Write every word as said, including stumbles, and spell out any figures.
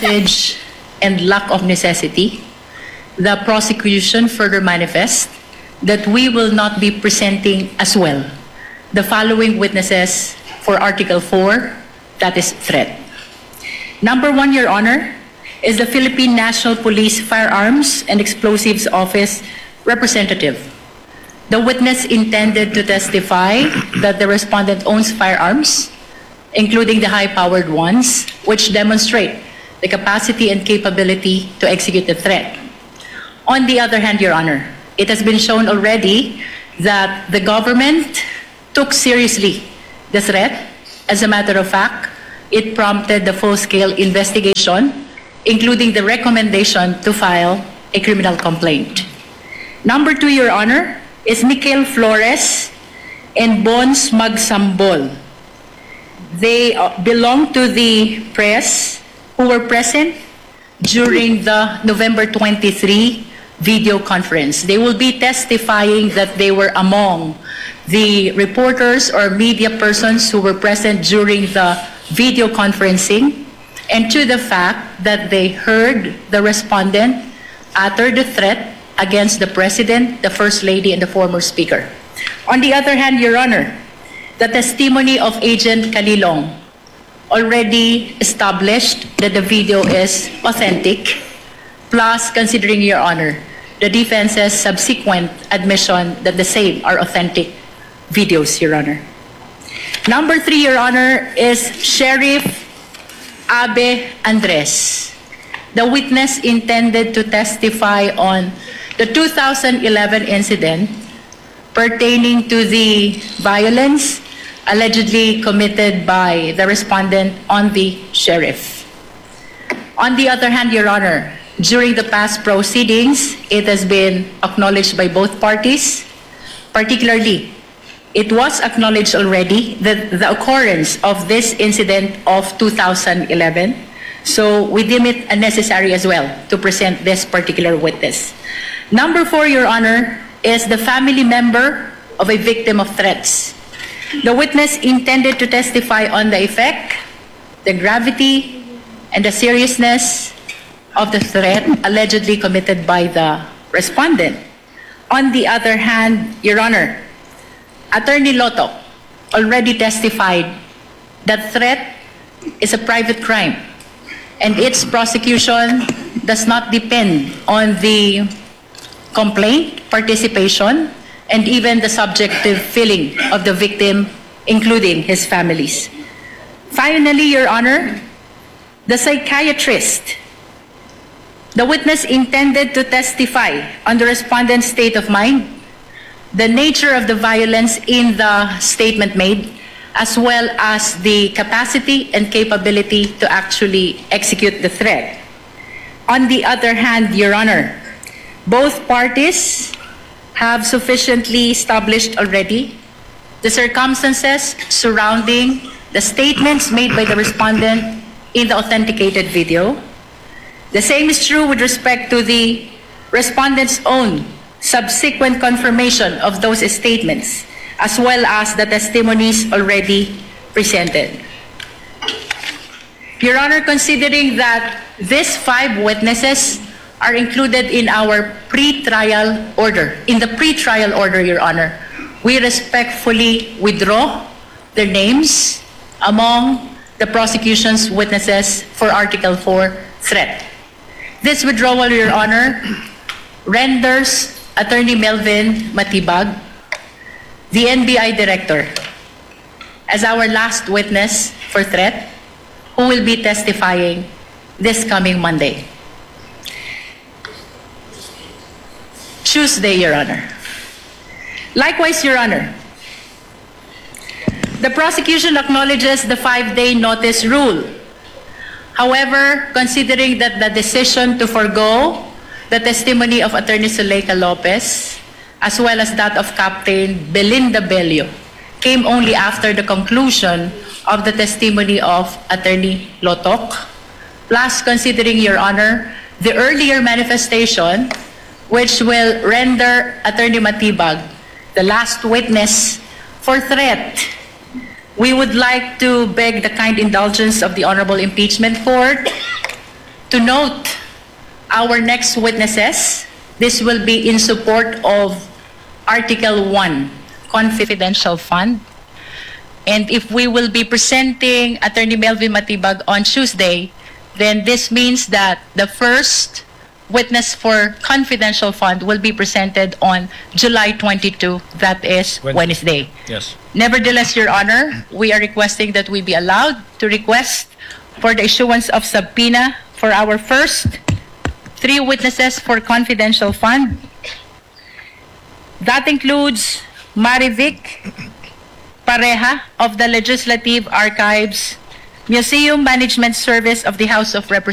usage and lack of necessity, the prosecution further manifests that we will not be presenting as well the following witnesses for Article four, that is threat. Number one, Your Honor, is the Philippine National Police Firearms and Explosives Office representative. The witness intended to testify that the respondent owns firearms, including the high-powered ones, which demonstrate the capacity and capability to execute the threat. On the other hand, Your Honor, it has been shown already that the government took seriously the threat. As a matter of fact, it prompted the full-scale investigation, including the recommendation to file a criminal complaint. Number two, Your Honor, is Mikel Flores and Bons Magsambol. They uh, belong to the press who were present during the November twenty-third video conference. They will be testifying that they were among the reporters or media persons who were present during the video conferencing, and to the fact that they heard the respondent utter the threat against the President, the First Lady, and the former Speaker. On the other hand, Your Honor, the testimony of Agent Calilong already established that the video is authentic, plus, considering, Your Honor, the defense's subsequent admission that the same are authentic videos, Your Honor. Number three, Your Honor, is Sheriff Abe Andres. The witness intended to testify on the two thousand eleven incident pertaining to the violence allegedly committed by the respondent on the sheriff. On the other hand, Your Honor, during the past proceedings, it has been acknowledged by both parties. Particularly, it was acknowledged already that the occurrence of this incident of two thousand eleven, so we deem it unnecessary as well to present this particular witness. Number four, Your Honor, is the family member of a victim of threats. The witness intended to testify on the effect, the gravity, and the seriousness of the threat allegedly committed by the respondent. On the other hand, Your Honor, Attorney Lotto already testified that threat is a private crime and its prosecution does not depend on the complaint, participation, and even the subjective feeling of the victim, including his families. Finally, Your Honor, the psychiatrist. The witness intended to testify on the respondent's state of mind, the nature of the violence in the statement made, as well as the capacity and capability to actually execute the threat. On the other hand, Your Honor, both parties have sufficiently established already the circumstances surrounding the statements made by the respondent in the authenticated video. The same is true with respect to the respondent's own subsequent confirmation of those statements, as well as the testimonies already presented. Your Honor, considering that these five witnesses are included in our pre-trial order, in the pre-trial order, Your Honor, we respectfully withdraw their names among the prosecution's witnesses for Article four threat. This withdrawal, Your Honor, renders Attorney Melvin Matibag, the N B I Director, as our last witness for threat, who will be testifying this coming Monday. Tuesday, Your Honor. Likewise, Your Honor, the prosecution acknowledges the five-day notice rule. However, considering that the decision to forego the testimony of Attorney Zuleika Lopez, as well as that of Captain Belinda Bello, came only after the conclusion of the testimony of Attorney Lotok, plus considering, Your Honor, the earlier manifestation, which will render Attorney Matibag the last witness for threat, we would like to beg the kind indulgence of the Honorable Impeachment Court to note our next witnesses. This will be in support of Article one, Confidential Fund. And if we will be presenting Attorney Melvin Matibag on Tuesday, then this means that the first witness for Confidential Fund will be presented on July twenty-second, that is Wednesday. Wednesday. Yes. Nevertheless, Your Honor, we are requesting that we be allowed to request for the issuance of subpoena for our first three witnesses for Confidential Fund. That includes Marivic Pareja of the Legislative Archives, Museum Management Service of the House of Representatives,